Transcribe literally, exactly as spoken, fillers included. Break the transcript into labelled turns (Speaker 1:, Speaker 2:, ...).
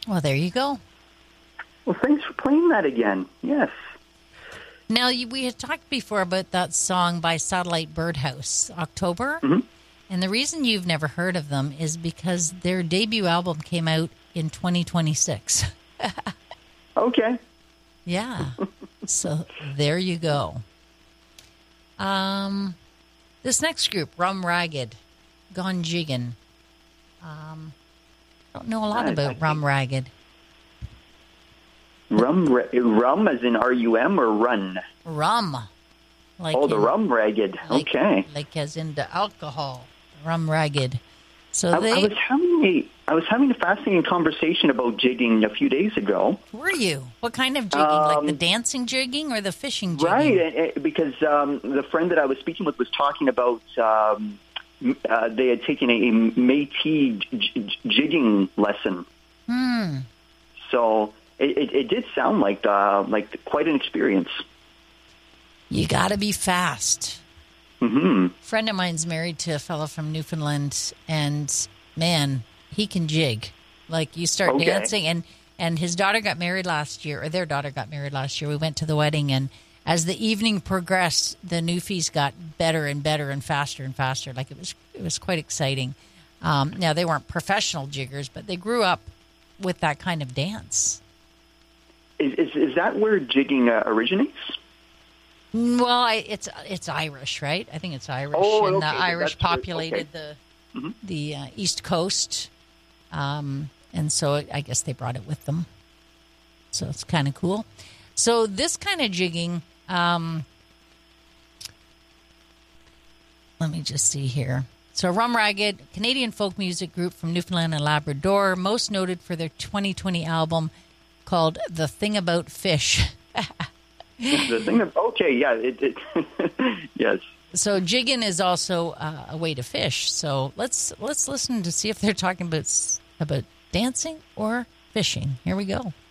Speaker 1: Well, there you go.
Speaker 2: Well, thanks for playing that again. Yes.
Speaker 1: Now, you, we had talked before about that song by Satellite Birdhouse, October.
Speaker 2: Mm-hmm.
Speaker 1: And the reason you've never heard of them is because their debut album came out in twenty twenty-six.
Speaker 2: Okay.
Speaker 1: Yeah. So there you go. Um, this next group, Rum Ragged, Gone Jiggin'. Um, I don't know a lot
Speaker 2: I,
Speaker 1: about
Speaker 2: I
Speaker 1: Rum Ragged.
Speaker 2: Rum, rum as in R U M or run?
Speaker 1: Rum. Like
Speaker 2: oh, the
Speaker 1: in,
Speaker 2: Rum Ragged.
Speaker 1: Like,
Speaker 2: okay.
Speaker 1: Like as in the alcohol. Rum Ragged. So
Speaker 2: I,
Speaker 1: they...
Speaker 2: I was having a I was having a fascinating conversation about jigging a few days ago.
Speaker 1: Were you? What kind of jigging?
Speaker 2: Um,
Speaker 1: like the dancing jigging or the fishing jigging?
Speaker 2: Right, and, and, because um, the friend that I was speaking with was talking about um, uh, they had taken a, a Métis j- j- jigging lesson.
Speaker 1: Hmm.
Speaker 2: So it, it, it did sound like uh, like quite an experience.
Speaker 1: You got to be fast.
Speaker 2: Mm-hmm.
Speaker 1: A friend of mine's married to a fellow from Newfoundland, and man, he can jig. Like you start
Speaker 2: Okay.
Speaker 1: dancing, and and his daughter got married last year, or their daughter got married last year. We went to the wedding, and as the evening progressed, the Newfies got better and better and faster and faster. Like it was, it was quite exciting. Um, now they weren't professional jiggers, but they grew up with that kind of dance.
Speaker 2: Is, is is that where jigging uh, originates?
Speaker 1: Well, I, it's it's Irish, right? I think it's Irish,
Speaker 2: Oh,
Speaker 1: and
Speaker 2: okay.
Speaker 1: the Irish
Speaker 2: That's true.
Speaker 1: populated
Speaker 2: Okay.
Speaker 1: the
Speaker 2: Mm-hmm.
Speaker 1: the uh, East Coast, um, and so I guess they brought it with them. So it's kind of cool. So this kind of jigging, um, let me just see here. So Rum Ragged, Canadian folk music group from Newfoundland and Labrador, most noted for their twenty twenty album called "The Thing About Fish."
Speaker 2: The thing of, okay, yeah, it, it yes.
Speaker 1: So jigging is also uh, a way to fish. So let's let's listen to see if they're talking about about dancing or fishing. Here we go.